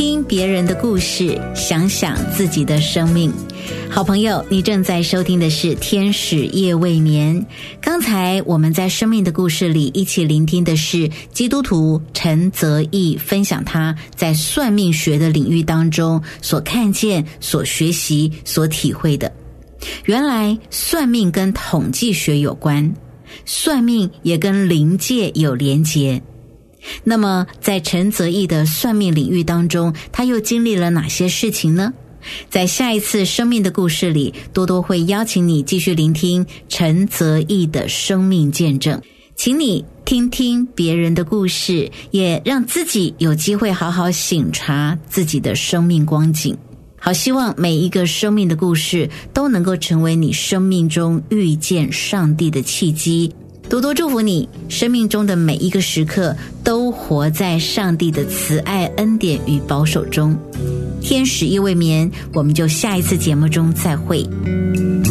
听别人的故事，想想自己的生命。好朋友，你正在收听的是天使夜未眠。刚才我们在生命的故事里一起聆听的是基督徒陈泽义分享他在算命学的领域当中所看见、所学习、所体会的。原来算命跟统计学有关，算命也跟灵界有连结。那么在陈泽义的算命领域当中，他又经历了哪些事情呢？在下一次生命的故事里，多多会邀请你继续聆听陈泽义的生命见证，请你听听别人的故事，也让自己有机会好好省察自己的生命光景。好，希望每一个生命的故事都能够成为你生命中遇见上帝的契机。多多祝福你，生命中的每一个时刻都活在上帝的慈爱、恩典与保守中。天使夜未眠，我们就下一次节目中再会。